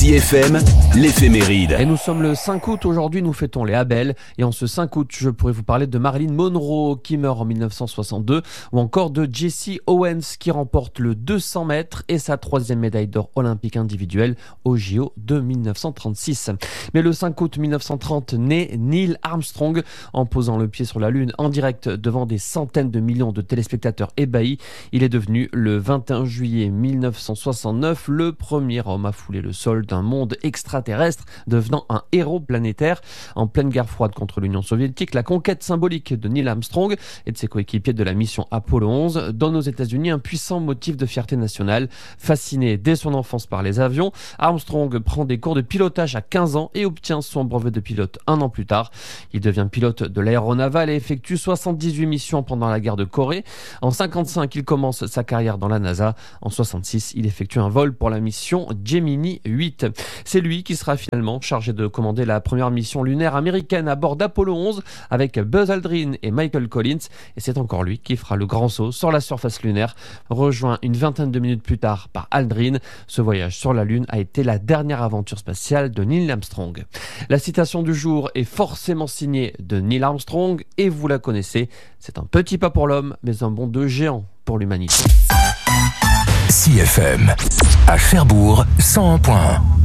CIFM, l'éphéméride. Et nous sommes le 5 août, aujourd'hui nous fêtons les Abel. Et en ce 5 août, je pourrais vous parler de Marilyn Monroe qui meurt en 1962 ou encore de Jesse Owens qui remporte le 200 mètres et sa 3e médaille d'or olympique individuelle au JO de 1936. Mais le 5 août 1930 naît Neil Armstrong en posant le pied sur la Lune en direct devant des centaines de millions de téléspectateurs ébahis. Il est devenu le 21 juillet 1969 le premier homme à fouler le sol d'un monde extraterrestre, devenant un héros planétaire. En pleine guerre froide contre l'Union soviétique, la conquête symbolique de Neil Armstrong et de ses coéquipiers de la mission Apollo 11 donne aux États-Unis un puissant motif de fierté nationale. Fasciné dès son enfance par les avions, Armstrong prend des cours de pilotage à 15 ans et obtient son brevet de pilote un an plus tard. Il devient pilote de l'aéronaval et effectue 78 missions pendant la guerre de Corée. En 55, il commence sa carrière dans la NASA. En 66, il effectue un vol pour la mission Gemini 8. C'est lui qui sera finalement chargé de commander la première mission lunaire américaine à bord d'Apollo 11 avec Buzz Aldrin et Michael Collins. Et c'est encore lui qui fera le grand saut sur la surface lunaire, rejoint une vingtaine de minutes plus tard par Aldrin. Ce voyage sur la Lune a été la dernière aventure spatiale de Neil Armstrong. La citation du jour est forcément signée de Neil Armstrong et vous la connaissez. C'est un petit pas pour l'homme, mais un bond de géant pour l'humanité. CIFM, à Cherbourg, 101.1.